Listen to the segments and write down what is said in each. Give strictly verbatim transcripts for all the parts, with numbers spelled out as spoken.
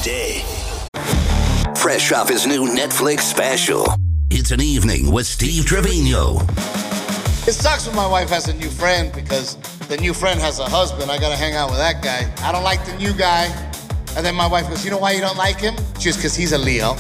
day. Fresh off his new Netflix special, it's An Evening with Steve Trevino. It sucks when my wife has a new friend because the new friend has a husband. I gotta hang out with that guy. I don't like the new guy. And then my wife goes, you know why you don't like him? Just because he's a Leo.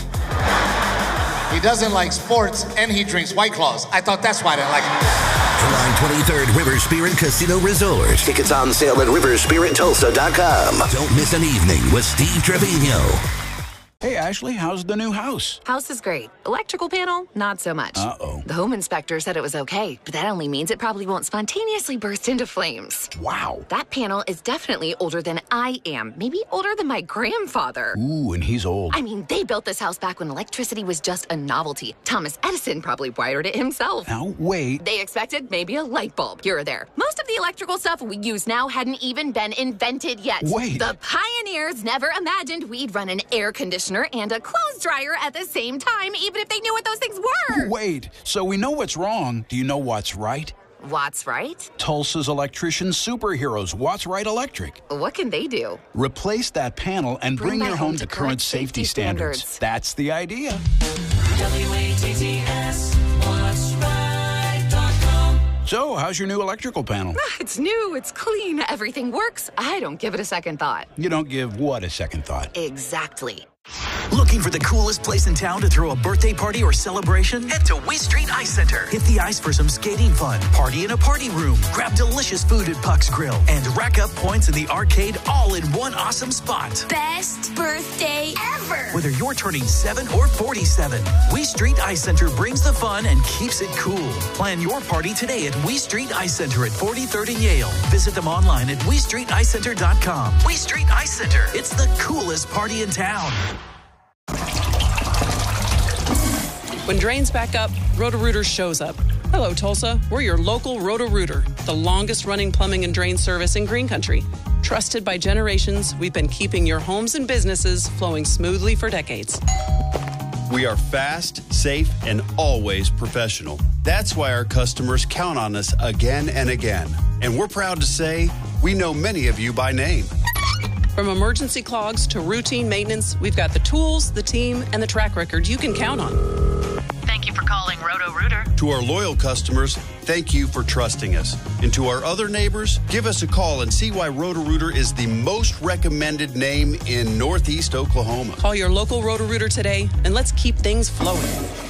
He doesn't like sports and he drinks White Claws. I thought that's why I didn't like him. July twenty-third, River Spirit Casino Resort. Tickets on sale at river spirit tulsa dot com. Don't miss An Evening with Steve Trevino. Hey, Ashley, how's the new house? House is great. Electrical panel, not so much. Uh-oh. The home inspector said it was okay, but that only means it probably won't spontaneously burst into flames. Wow. That panel is definitely older than I am. Maybe older than my grandfather. Ooh, and he's old. I mean, they built this house back when electricity was just a novelty. Thomas Edison probably wired it himself. Now, wait. They expected maybe a light bulb here or there. Most of the electrical stuff we use now hadn't even been invented yet. Wait. The pioneers never imagined we'd run an air conditioner and a clothes dryer at the same time, even if they knew what those things were. Wait, so we know what's wrong. Do you know what's right? What's right? Tulsa's electrician superheroes, What's Right Electric. What can they do? Replace that panel and bring, Bring your home to current safety, safety standards. standards. That's the idea. W A T T S, what's right dot com. So, how's your new electrical panel? It's new, it's clean, everything works. I don't give it a second thought. You don't give what a second thought? Exactly. Looking for the coolest place in town to throw a birthday party or celebration? Head to Wee Street Ice Center. Hit the ice for some skating fun, party in a party room, grab delicious food at Puck's Grill, and rack up points in the arcade all in one awesome spot. Best birthday ever! Whether you're turning seven or forty-seven, Wee Street Ice Center brings the fun and keeps it cool. Plan your party today at Wee Street Ice Center at forty-third and Yale. Visit them online at wee street ice center dot com. Wee Street Ice Center. It's the coolest party in town. When drains back up, Roto-Rooter shows up. Hello, Tulsa. We're your local Roto-Rooter, the longest-running plumbing and drain service in Green Country. Trusted by generations, we've been keeping your homes and businesses flowing smoothly for decades. We are fast, safe, and always professional. That's why our customers count on us again and again. And we're proud to say we know many of you by name. From emergency clogs to routine maintenance, we've got the tools, the team, and the track record you can count on. Thank you for calling Roto-Rooter. To our loyal customers, thank you for trusting us. And to our other neighbors, give us a call and see why Roto-Rooter is the most recommended name in Northeast Oklahoma. Call your local Roto-Rooter today, and let's keep things flowing.